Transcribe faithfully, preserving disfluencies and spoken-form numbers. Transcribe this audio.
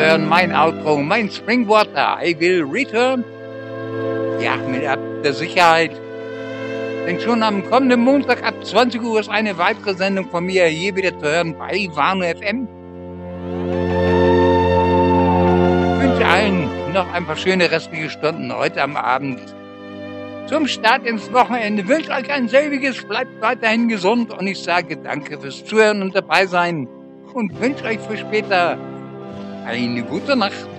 hören mein Outro, mein Springwater, I Will Return. Ja, mit ab der Sicherheit. Denn schon am kommenden Montag ab zwanzig Uhr ist eine weitere Sendung von mir hier wieder zu hören bei Warnow F M. Ich wünsche allen noch ein paar schöne restliche Stunden heute am Abend. Zum Start ins Wochenende wünsche euch ein selbiges, bleibt weiterhin gesund und ich sage danke fürs Zuhören und dabei sein und wünsche euch für später eine gute Nacht.